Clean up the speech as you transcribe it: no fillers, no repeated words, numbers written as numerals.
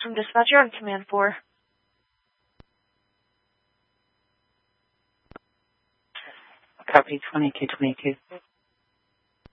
from dispatch. You're on command 4. Copy 20K22.